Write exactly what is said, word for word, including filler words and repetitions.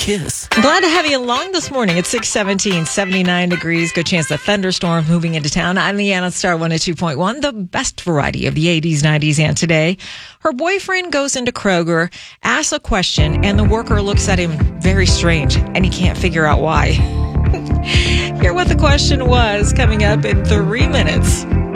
Kiss. Glad to have you along this morning. It's six seventeen, seventy-nine degrees. Good chance of thunderstorms moving into town. I'm Leanna Star one oh two point one, the best variety of the eighties, nineties, and today. Her boyfriend goes into Kroger, asks a question, and the worker looks at him very strange, and he can't figure out why. Hear what the question was coming up in three minutes.